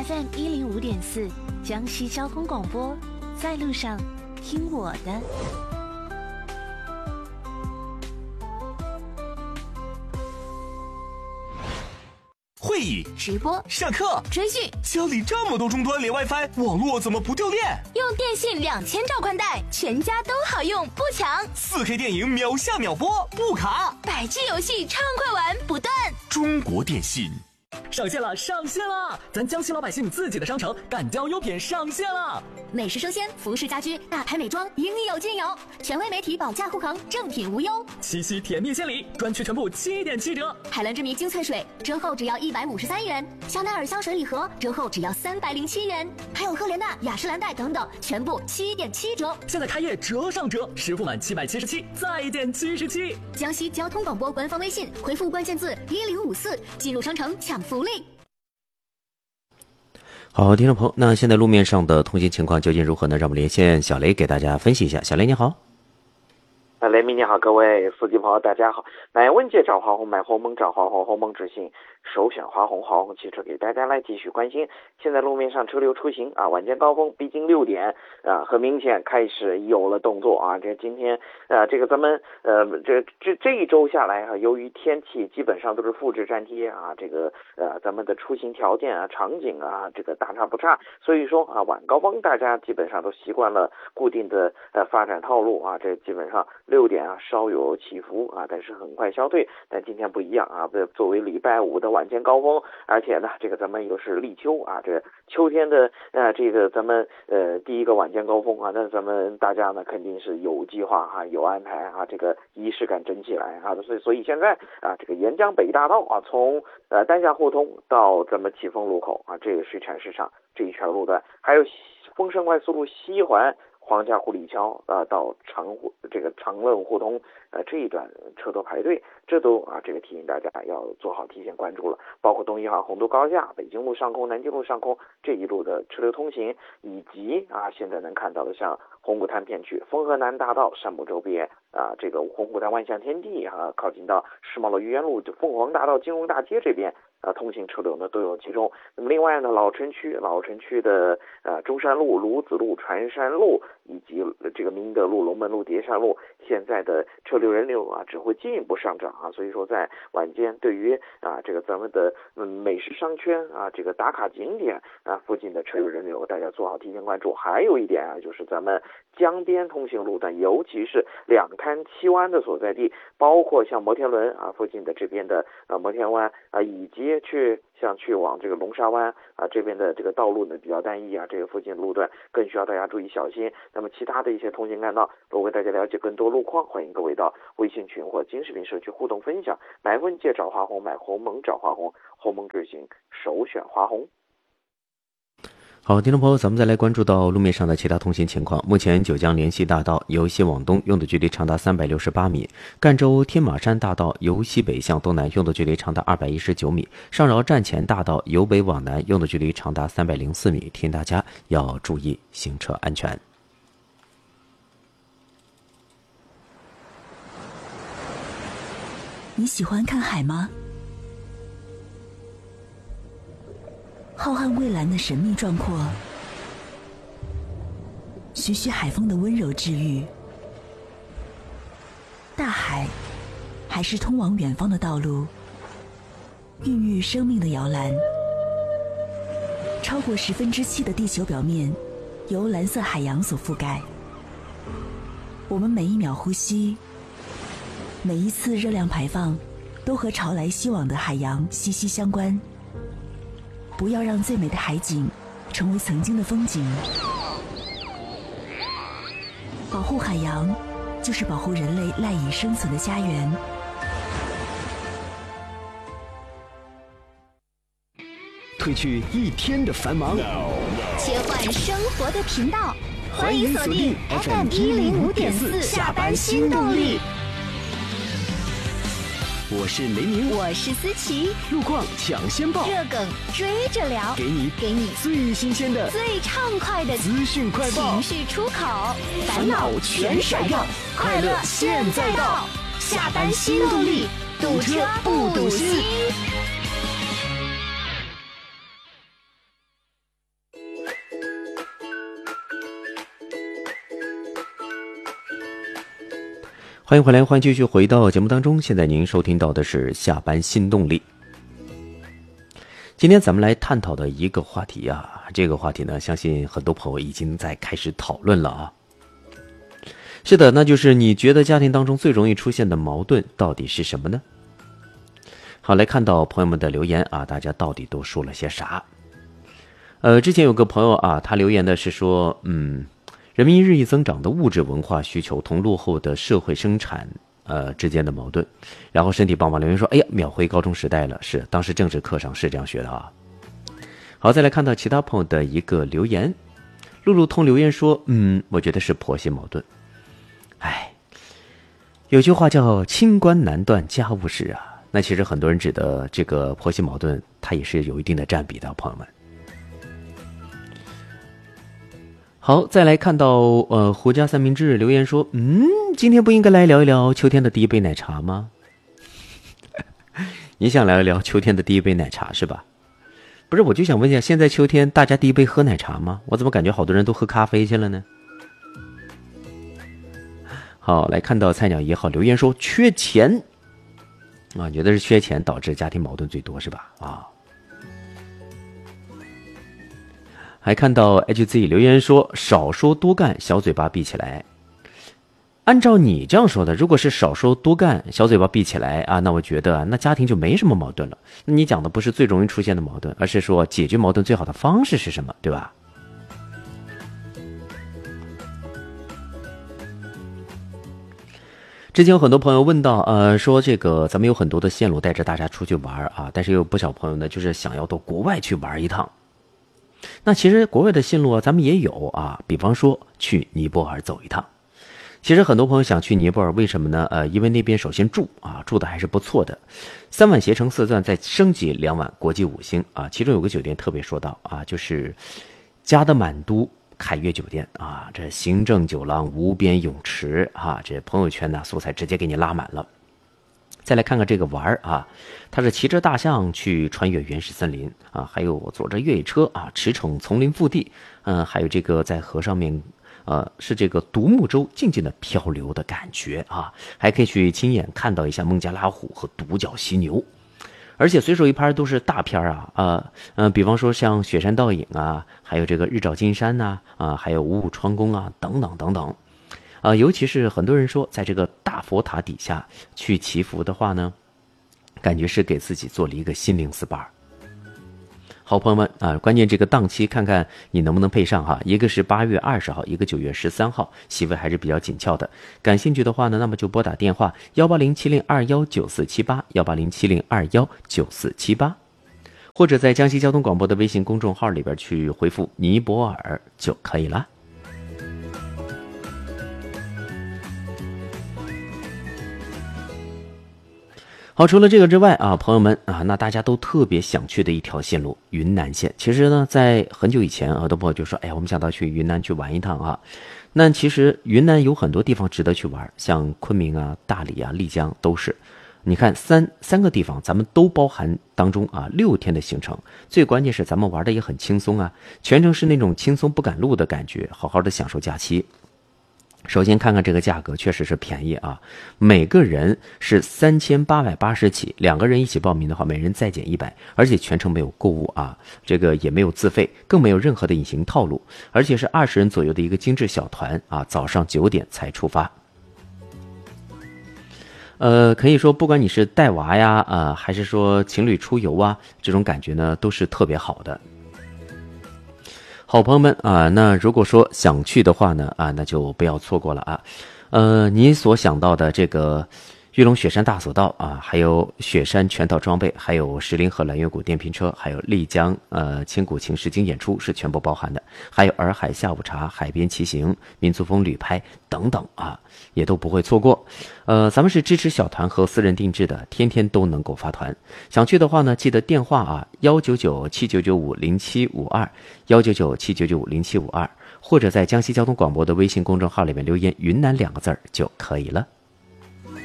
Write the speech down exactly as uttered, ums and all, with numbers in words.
F M 一零五点四，江西交通广播，在路上听我的。 会议、 直播、 上课、 追剧， 家里这么多终端连 WiFi， 网络怎么不掉电？ 用电信两千兆宽带，全家都好用，不抢。 四 K 电影秒下秒播，不卡。 百 G 游戏畅快玩不断。 中国电信。 上线了，上线了！咱江西老百姓自己的商城干胶优品上线了， 美食生鲜、服饰家居、大牌美妆应有尽有，权威媒体保价护航，正品无忧。 七夕甜蜜献礼，专区全部七点七折。 海蓝之谜精粹水折后只要一百五十三元，香奈儿香水礼盒折后只要三百零七元，还有赫莲娜、雅诗兰黛等等，全部七点七折。 现在开业折上折，实付满七百七十七再减七十七。 江西交通广播官方微信回复关键字一零五四，进入商城抢福利。 好，听众朋友，那现在路面上的通行情况究竟如何呢？让我们连线小雷给大家分析一下。小雷你好。 啊，雷鸣你好，各位司机朋友大家好。买问界找华虹，买鸿蒙找华虹，鸿蒙之行首选华虹，华虹汽车给大家来继续关心。现在路面上车流出行啊，晚间高峰逼近六点啊，很明显开始有了动作啊。这今天啊，这个咱们呃这这这一周下来啊，由于天气基本上都是复制粘贴啊，这个呃咱们的出行条件啊、场景啊，这个大差不差。所以说啊，晚高峰大家基本上都习惯了固定的呃发展套路啊，这基本上六点啊稍有起伏啊，但是很快消退。但今天不一样啊，作为礼拜五的晚间高峰，而且呢，这个咱们又是立秋啊，这秋天的呃这个咱们呃第一个晚间高峰啊，那咱们大家呢肯定是有计划哈、啊，有安排啊，这个仪式感整起来啊，所以所以现在啊，这个沿江北大道啊，从呃丹下互通到咱们启丰路口啊，这个水产市场这一圈路段，还有丰盛快速路西环。黄家湖立桥啊，到长湖这个长乐互通呃这一段车多排队，这都啊这个提醒大家要做好提前关注了。包括东一航洪都高架、北京路上空、南京路上空这一路的车流通行，以及啊现在能看到的像红谷滩片区、丰河南大道、山姆周边啊，这个红谷滩万象天地啊，靠近到世贸路、愚园路、凤凰大道、金融大街这边。啊，通行车流呢都有其中。那么另外呢，老城区、老城区的呃中山路、卢子路、船山路以及这个明德路、龙门路、叠山路，现在的车流人流啊只会进一步上涨啊。所以说在晚间，对于啊这个咱们的嗯美食商圈啊这个打卡景点啊附近的车流人流，大家做好提前关注。还有一点啊，就是咱们江边通行路段，尤其是两滩七湾的所在地，包括像摩天轮啊附近的这边的呃摩天湾啊，以及去像去往这个龙沙湾啊这边的这个道路呢比较单一啊，这个附近路段更需要大家注意小心。那么其他的一些通行干道，如果大家了解更多路况，欢迎各位到微信群或金视频社区互动分享。买问界找华虹，买鸿蒙找华虹，鸿蒙之行首选华虹。 好，听众朋友，咱们再来关注到路面上的其他通行情况。目前九江联西大道由西往东用的距离长达三百六十八米，赣州天马山大道由西北向东南用的距离长达二百一十九米，上饶站前大道由北往南用的距离长达三百零四米，提醒大家要注意行车安全。 你喜欢看海吗？浩瀚蔚蓝的神秘壮阔，徐徐海风的温柔治愈。大海，还是通往远方的道路，孕育生命的摇篮。超过十分之七的地球表面，由蓝色海洋所覆盖。我们每一秒呼吸，每一次热量排放，都和潮来袭往的海洋息息相关。不要让最美的海景成为曾经的风景。保护海洋，就是保护人类赖以生存的家园。 褪去一天的繁忙， 切换生活的频道， 欢迎锁定 F M 一零五点四下班新动力。我是雷鸣， 我是思琪， 路况抢先报， 热梗追着聊， 给你给你最新鲜的、 最畅快的资讯快报， 情绪出口， 烦恼全甩掉，快乐现在到，下班新动力，堵车不堵心。 欢迎回来，欢迎继续回到节目当中。现在您收听到的是下班新动力。今天咱们来探讨的一个话题啊，这个话题呢，相信很多朋友已经在开始讨论了啊。是的，那就是你觉得家庭当中最容易出现的矛盾到底是什么呢？好，来看到朋友们的留言啊，大家到底都说了些啥？呃，之前有个朋友啊，他留言的是说，嗯，人民日益增长的物质文化需求同落后的社会生产呃之间的矛盾。然后身体棒棒留言说，哎呀，秒回高中时代了，是当时政治课上是这样学的啊。好，再来看到其他朋友的一个留言，路路通留言说，嗯，我觉得是婆媳矛盾。哎，有句话叫清官难断家务事啊，那其实很多人指的这个婆媳矛盾，它也是有一定的占比的，朋友们。好，再来看到呃胡家三明治留言说，嗯，今天不应该来聊一聊秋天的第一杯奶茶吗？你想聊一聊秋天的第一杯奶茶是吧？不是，我就想问一下，现在秋天大家第一杯喝奶茶吗？我怎么感觉好多人都喝咖啡去了呢？好，来看到菜鸟一号留言说缺钱啊，觉得是缺钱导致家庭矛盾最多是吧？啊，还看到 H Z 留言说少说多干，小嘴巴闭起来。按照你这样说的，如果是少说多干，小嘴巴闭起来啊，那我觉得那家庭就没什么矛盾了。那你讲的不是最容易出现的矛盾，而是说解决矛盾最好的方式是什么，对吧？之前有很多朋友问到，呃，说这个咱们有很多的线路带着大家出去玩啊，但是有不少朋友呢，就是想要到国外去玩一趟。那其实国外的线路啊，咱们也有啊，比方说去尼泊尔走一趟。其实很多朋友想去尼泊尔，为什么呢？呃，因为那边首先住啊，住的还是不错的，三晚携程四钻再升级两晚国际五星啊，其中有个酒店特别说到啊，就是加德满都凯悦酒店啊，这行政酒廊、无边泳池啊，这朋友圈呢素材直接给你拉满了。再来看看这个玩啊，它是骑着大象去穿越原始森林啊，还有坐着越野车啊驰骋丛林腹地，嗯、呃，还有这个在河上面，呃，是这个独木舟静静的漂流的感觉啊，还可以去亲眼看到一下孟加拉虎和独角犀牛。而且随手一拍都是大片啊，呃，呃，比方说像雪山倒影啊，还有这个日照金山呐、啊，啊，还有五五川宫啊，等等等等，啊、呃，尤其是很多人说，在这个大佛塔底下去祈福的话呢，感觉是给自己做了一个心灵 S P A。好朋友们啊，关键这个档期看看你能不能配上哈，一个是八月二十号，一个九月十三号，席位还是比较紧俏的。感兴趣的话呢，那么就拨打电话幺八零七零二幺九四七八幺八零七零二幺九四七八，或者在江西交通广播的微信公众号里边去回复尼泊尔就可以了。好，除了这个之外啊，朋友们啊，那大家都特别想去的一条线路云南线。其实呢，在很久以前，很多朋友就说，哎呀，我们想到去云南去玩一趟啊。那其实云南有很多地方值得去玩，像昆明啊、大理啊、丽江都是。你看三三个地方，咱们都包含当中啊，六天的行程。最关键是咱们玩的也很轻松啊，全程是那种轻松不赶路的感觉，好好的享受假期。首先看看这个价格，确实是便宜啊，每个人是三千八百八十起，两个人一起报名的话，每人再减一百，而且全程没有购物啊，这个也没有自费，更没有任何的隐形套路，而且是二十人左右的一个精致小团啊，早上九点才出发。呃，可以说不管你是带娃呀，啊、呃，还是说情侣出游啊，这种感觉呢都是特别好的。好朋友们啊，那如果说想去的话呢，啊，那就不要错过了啊。呃，你所想到的这个玉龙雪山大索道啊，还有雪山全套装备，还有石林河揽月谷电瓶车，还有丽江呃千古情实景演出是全部包含的，还有洱海下午茶、海边骑行、民族风旅拍等等啊，也都不会错过。呃，咱们是支持小团和私人定制的，天天都能够发团。想去的话呢，记得电话啊，幺九九七九九五零七五二，幺九九七九九五零七五二，或者在江西交通广播的微信公众号里面留言“云南”两个字儿就可以了。